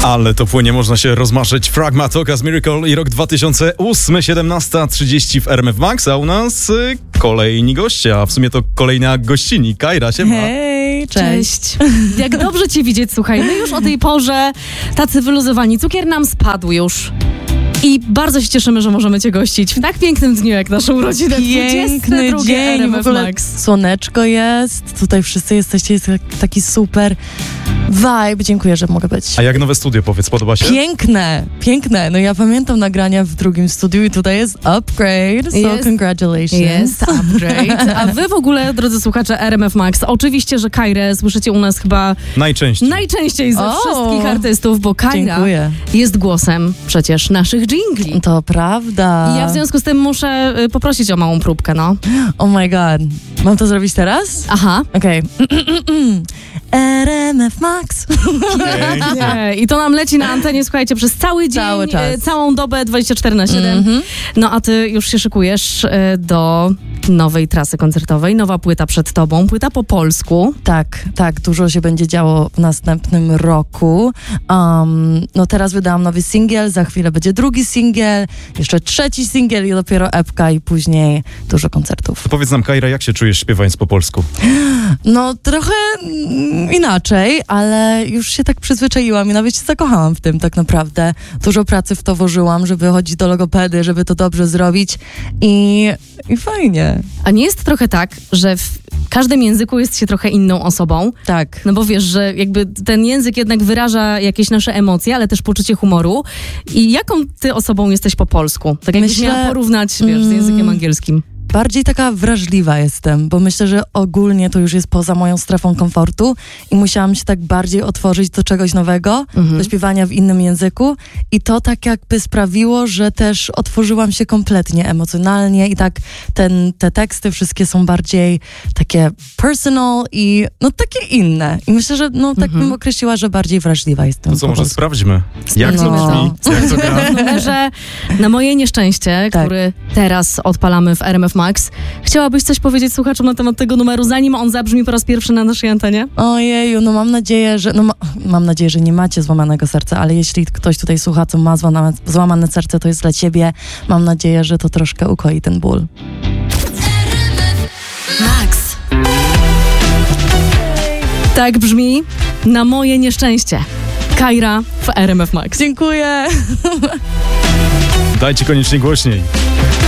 Ale to płynie, można się rozmarzyć. Fragma, Ocas Miracle i rok 2008, 17:30 w RMF Max, a u nas kolejni goście, a w sumie to kolejna gościni. Kajra, siema. Hej, Cześć. Jak dobrze cię widzieć, słuchaj. My już o tej porze tacy wyluzowani. Cukier nam spadł już. I bardzo się cieszymy, że możemy cię gościć w tak pięknym dniu jak naszą rodzinę. Piękny dzień, RMF w ogóle Max. słoneczko jest, tutaj wszyscy jesteście, jest taki super vibe, dziękuję, że mogę być. A jak nowe studio, powiedz, podoba się? Piękne, no ja pamiętam nagrania w drugim studiu i tutaj jest upgrade, so congratulations. Jest upgrade. A wy w ogóle, drodzy słuchacze RMF Max, oczywiście, że Kajrę słyszycie u nas chyba Najczęściej ze wszystkich artystów, bo Kajra jest głosem przecież naszych dżingli. To prawda. I ja w związku z tym muszę poprosić o małą próbkę, no. Oh my god. Mam to zrobić teraz? Aha. Okej. RMF Max. Nie. I to nam leci na antenie, słuchajcie, przez cały dzień, Cały czas. całą dobę 24/7. No a ty już się szykujesz do nowej trasy koncertowej. Nowa płyta przed tobą, płyta po polsku. Tak, dużo się będzie działo w następnym roku. No teraz wydałam nowy singiel, za chwilę będzie drugi singiel, jeszcze trzeci singiel i dopiero epka i później dużo koncertów. To powiedz nam, Kajra, jak się czujesz śpiewając po polsku? No trochę inaczej, ale już się tak przyzwyczaiłam i nawet się zakochałam w tym tak naprawdę. Dużo pracy w to włożyłam, żeby chodzić do logopedy, żeby to dobrze zrobić i fajnie. A nie jest trochę tak, że w każdym języku jest się trochę inną osobą? Tak. No bo wiesz, że jakby ten język jednak wyraża jakieś nasze emocje, ale też poczucie humoru. I jaką ty osobą jesteś po polsku? Tak jakbyś miała porównać, wiesz, z językiem angielskim. Bardziej taka wrażliwa jestem, bo myślę, że ogólnie to już jest poza moją strefą komfortu i musiałam się tak bardziej otworzyć do czegoś nowego, do śpiewania w innym języku i to tak jakby sprawiło, że też otworzyłam się kompletnie emocjonalnie i tak te teksty wszystkie są bardziej takie personal i no takie inne. I myślę, że no tak bym określiła, że bardziej wrażliwa jestem. To co, może sprawdźmy, jak to brzmi, jak to gra? W numerze Na moje nieszczęście, który teraz odpalamy w RMF Max. Chciałabyś coś powiedzieć słuchaczom na temat tego numeru, zanim on zabrzmi po raz pierwszy na naszej antenie? Ojeju, no mam nadzieję, że nie macie złamanego serca, ale jeśli ktoś tutaj słucha, co ma złamane serce, to jest dla ciebie. Mam nadzieję, że to troszkę ukoi ten ból. Max. Tak brzmi Na moje nieszczęście. Kajra w RMF Max. Dziękuję. Dajcie koniecznie głośniej.